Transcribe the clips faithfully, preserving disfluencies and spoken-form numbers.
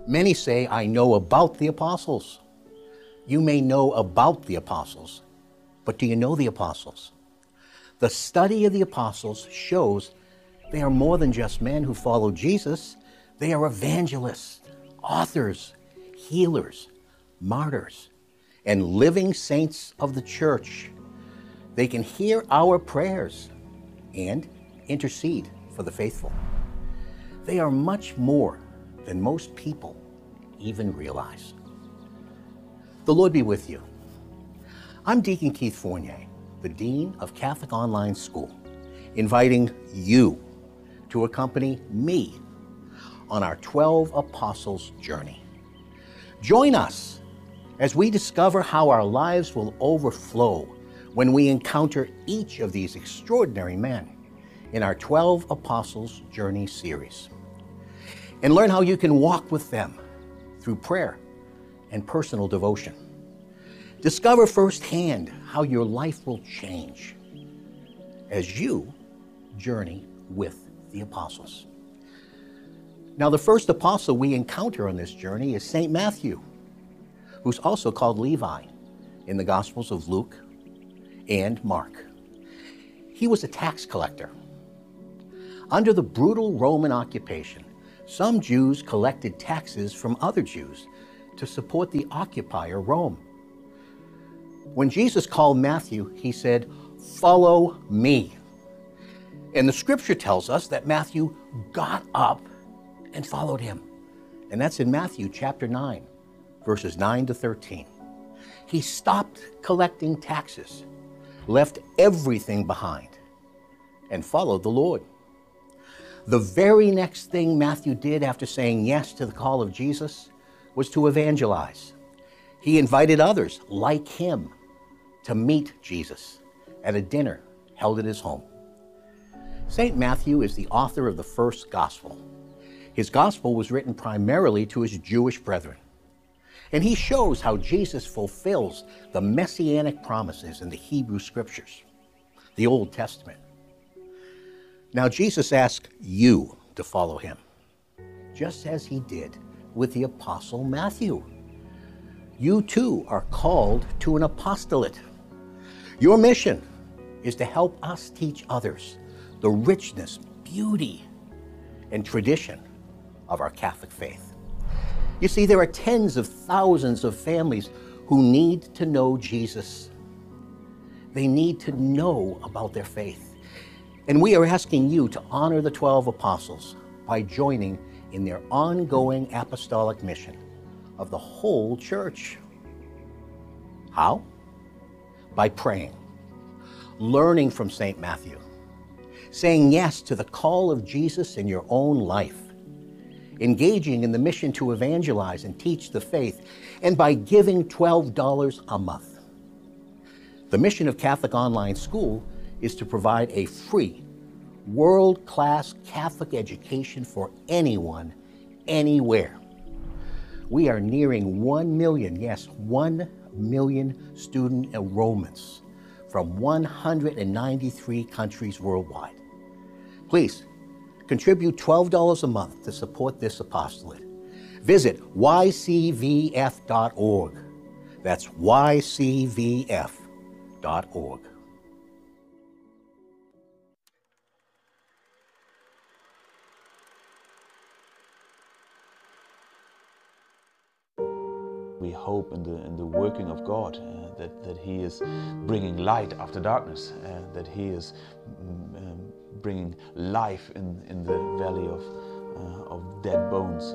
Many say, I know about the apostles. You may know about the apostles, but do you know the apostles? The study of the apostles shows they are more than just men who follow Jesus. They are evangelists, authors, healers, martyrs, and living saints of the church. They can hear our prayers and intercede for the faithful. They are much more than most people even realize. The Lord be with you. I'm Deacon Keith Fournier, the Dean of Catholic Online School, inviting you to accompany me on our twelve Apostles journey. Join us as we discover how our lives will overflow when we encounter each of these extraordinary men in our twelve Apostles Journey series, and learn how you can walk with them through prayer and personal devotion. Discover firsthand how your life will change as you journey with the apostles. Now, the first apostle we encounter on this journey is Saint Matthew, who's also called Levi in the Gospels of Luke and Mark. He was a tax collector. Under the brutal Roman occupation, some Jews collected taxes from other Jews to support the occupier, Rome. When Jesus called Matthew, he said, "Follow me." And the scripture tells us that Matthew got up and followed him. And that's in Matthew chapter nine, verses nine to thirteen. He stopped collecting taxes, left everything behind, and followed the Lord. The very next thing Matthew did after saying yes to the call of Jesus was to evangelize. He invited others like him to meet Jesus at a dinner held at his home. Saint Matthew is the author of the first gospel. His gospel was written primarily to his Jewish brethren, and he shows how Jesus fulfills the messianic promises in the Hebrew scriptures, the Old Testament. Now, Jesus asked you to follow him, just as he did with the apostle Matthew. You too are called to an apostolate. Your mission is to help us teach others the richness, beauty, and tradition of our Catholic faith. You see, there are tens of thousands of families who need to know Jesus. They need to know about their faith. And we are asking you to honor the twelve apostles by joining in their ongoing apostolic mission of the whole church. How? By praying, learning from Saint Matthew, saying yes to the call of Jesus in your own life, engaging in the mission to evangelize and teach the faith, and by giving twelve dollars a month. The mission of Catholic Online School is to provide a free, world-class Catholic education for anyone, anywhere. We are nearing one million, yes, one million student enrollments from one hundred ninety-three countries worldwide. Please contribute twelve dollars a month to support this apostolate. Visit y c v f dot org. That's y c v f dot org. We hope in the, in the working of God, uh, that, that He is bringing light after darkness, uh, that He is um, bringing life in, in the valley of, uh, of dead bones.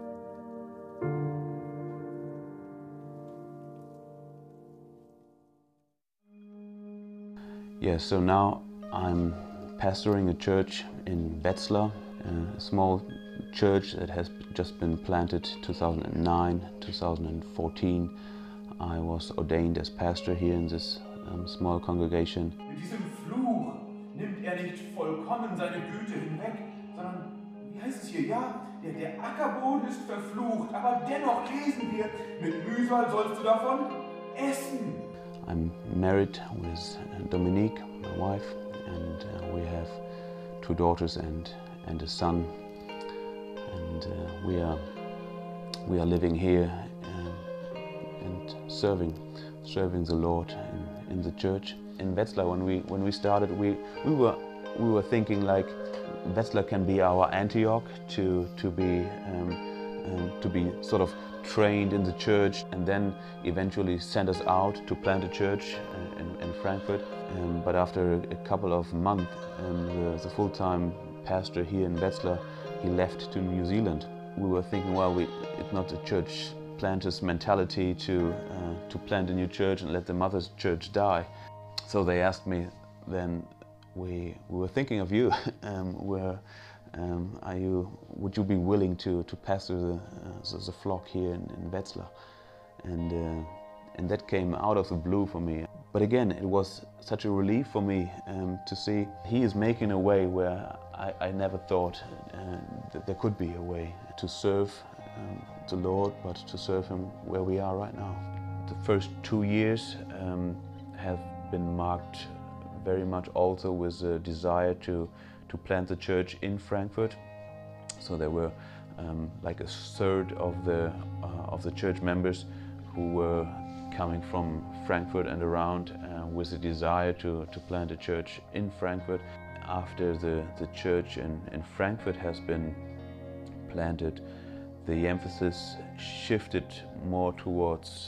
Yes, so now I'm pastoring a church in Wetzlar, a small church that has just been planted two thousand nine, two thousand fourteen. I was ordained as pastor here in this um, small congregation. Mit diesem Fluch nimmt er nicht vollkommen seine Güte hinweg, sondern, wie heißt es hier, ja, der, der Ackerboden ist verflucht, aber dennoch lesen wir, mit Mühsal sollst du davon essen. I'm married with Dominique, my wife, and uh, we have two daughters and, and a son. And uh, we are we are living here uh, and serving, serving the Lord in, in the church. In Wetzlar, when we when we started, we we were we were thinking like Wetzlar can be our Antioch to to be um, um, to be sort of trained in the church, and then eventually send us out to plant a church in, in Frankfurt. Um, but after a couple of months, um, the, the full-time pastor here in Wetzlar, he left to New Zealand. We were thinking, well, we, it's not a church planter's mentality to uh, to plant a new church and let the mother's church die. So they asked me then, we, we were thinking of you. um, where, um, are you, would you be willing to, to pastor the, uh, the, the flock here in, in Wetzlar? And, uh, and that came out of the blue for me. But again, it was such a relief for me um, to see he is making a way where I, I never thought uh, that there could be a way to serve um, the Lord, but to serve Him where we are right now. The first two years um, have been marked very much also with a desire to, to plant the church in Frankfurt. So there were um, like a third of the, uh, of the church members who were coming from Frankfurt and around uh, with a desire to, to plant a church in Frankfurt. After the, the church in, in Frankfurt has been planted, the emphasis shifted more towards